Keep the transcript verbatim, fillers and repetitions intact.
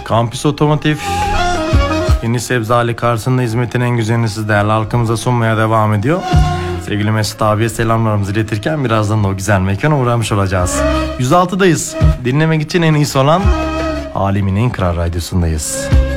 Kampüs Otomotiv Yeni Sebze Ali karşısında hizmetin en güzelini siz değerli halkımıza sunmaya devam ediyor. Sevgili Mesut abiye selamlarımızı iletirken birazdan da o güzel mekana uğramış olacağız. yüz altıdayız. Dinlemek için en iyisi olan Alemin en kral radyosundayız.